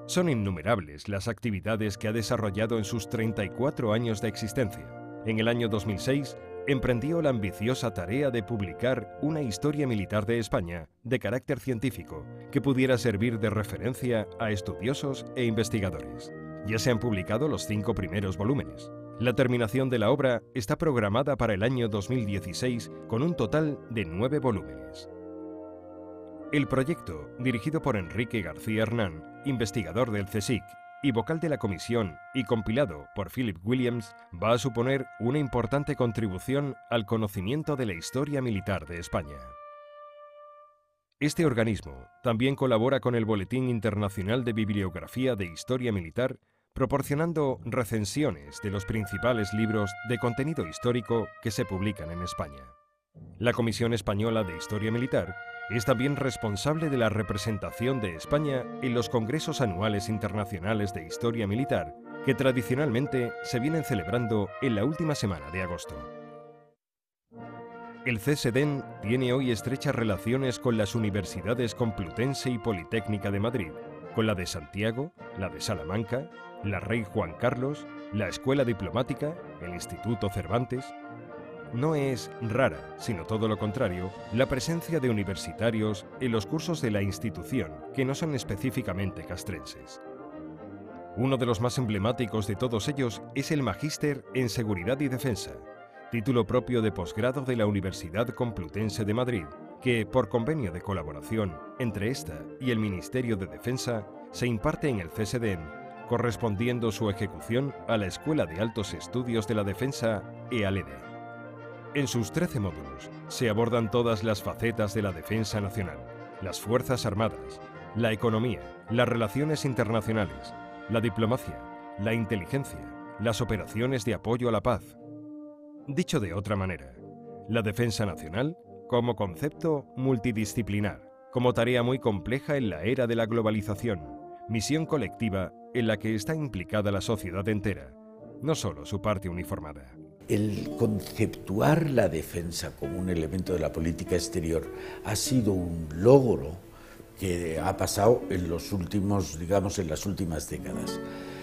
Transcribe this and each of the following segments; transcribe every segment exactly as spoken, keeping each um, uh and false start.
Son innumerables las actividades que ha desarrollado en sus treinta y cuatro años de existencia. En el año dos mil seis, emprendió la ambiciosa tarea de publicar una historia militar de España de carácter científico que pudiera servir de referencia a estudiosos e investigadores. Ya se han publicado los cinco primeros volúmenes. La terminación de la obra está programada para el año dos mil dieciséis con un total de nueve volúmenes. El proyecto, dirigido por Enrique García Hernán, investigador del CSIC y vocal de la comisión, y compilado por Philip Williams, va a suponer una importante contribución al conocimiento de la historia militar de España. Este organismo también colabora con el Boletín Internacional de Bibliografía de Historia Militar, proporcionando recensiones de los principales libros de contenido histórico que se publican en España. La Comisión Española de Historia Militar es también responsable de la representación de España en los congresos anuales internacionales de historia militar que tradicionalmente se vienen celebrando en la última semana de agosto. El CESEDEN tiene hoy estrechas relaciones con las universidades Complutense y Politécnica de Madrid, con la de Santiago, la de Salamanca, la Rey Juan Carlos, la Escuela Diplomática, el Instituto Cervantes. No es rara, sino todo lo contrario, la presencia de universitarios en los cursos de la institución que no son específicamente castrenses. Uno de los más emblemáticos de todos ellos es el Magíster en Seguridad y Defensa, título propio de posgrado de la Universidad Complutense de Madrid, que, por convenio de colaboración entre esta y el Ministerio de Defensa, se imparte en el CESEDEN, correspondiendo su ejecución a la Escuela de Altos Estudios de la Defensa, EALEDE. En sus trece módulos se abordan todas las facetas de la defensa nacional, las Fuerzas Armadas, la economía, las relaciones internacionales, la diplomacia, la inteligencia, las operaciones de apoyo a la paz. Dicho de otra manera, la defensa nacional como concepto multidisciplinar, como tarea muy compleja en la era de la globalización, misión colectiva en la que está implicada la sociedad entera, no solo su parte uniformada. El conceptuar la defensa como un elemento de la política exterior ha sido un logro que ha pasado en los últimos, digamos, en las últimas décadas.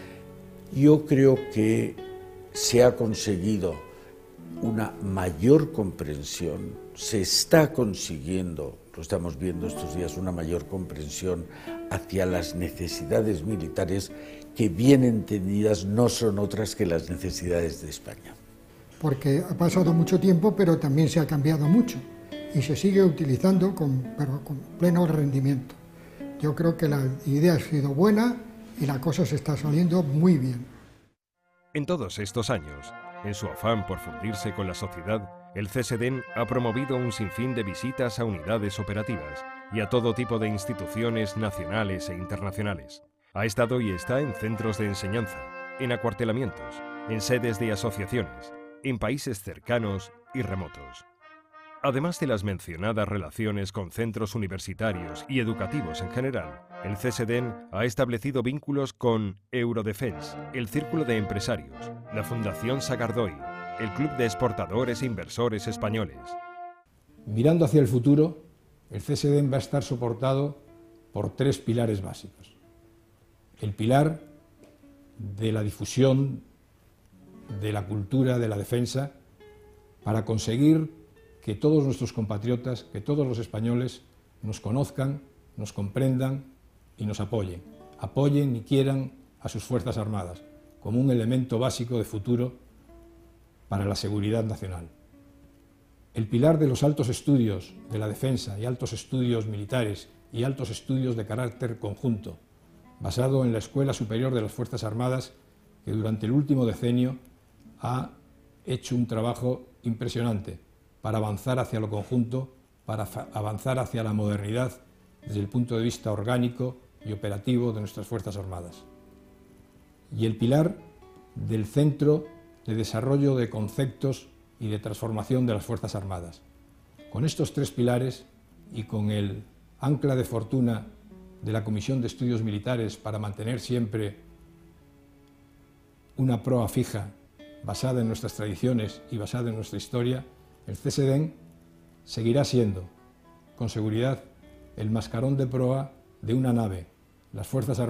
Yo creo que se ha conseguido una mayor comprensión, se está consiguiendo, lo estamos viendo estos días, una mayor comprensión hacia las necesidades militares que, bien entendidas, no son otras que las necesidades de España. Porque ha pasado mucho tiempo, pero también se ha cambiado mucho y se sigue utilizando con, pero con pleno rendimiento. Yo creo que la idea ha sido buena y la cosa se está saliendo muy bien. En todos estos años, en su afán por fundirse con la sociedad, el CESEDEN ha promovido un sinfín de visitas a unidades operativas y a todo tipo de instituciones nacionales e internacionales. Ha estado y está en centros de enseñanza, en acuartelamientos, en sedes de asociaciones, en países cercanos y remotos. Además de las mencionadas relaciones con centros universitarios y educativos en general, el CESEDEN ha establecido vínculos con Eurodefense, el Círculo de Empresarios, la Fundación Sagardoy, el Club de Exportadores e Inversores Españoles. Mirando hacia el futuro, el CESEDEN va a estar soportado por tres pilares básicos. El pilar de la difusión de la cultura de la defensa para conseguir que todos nuestros compatriotas, que todos los españoles nos conozcan, nos comprendan y nos apoyen. Apoyen y quieran a sus Fuerzas Armadas como un elemento básico de futuro para la seguridad nacional. El pilar de los altos estudios de la defensa y altos estudios militares y altos estudios de carácter conjunto, basado en la Escuela Superior de las Fuerzas Armadas, que durante el último decenio ha hecho un trabajo impresionante para avanzar hacia lo conjunto, para avanzar hacia la modernidad desde el punto de vista orgánico y operativo de nuestras Fuerzas Armadas. Y el pilar del Centro de Desarrollo de Conceptos y de Transformación de las Fuerzas Armadas. Con estos tres pilares y con el ancla de fortuna de la Comisión de Estudios Militares para mantener siempre una proa fija basada en nuestras tradiciones y basada en nuestra historia, el CESEDEN seguirá siendo, con seguridad, el mascarón de proa de una nave, las Fuerzas Armadas.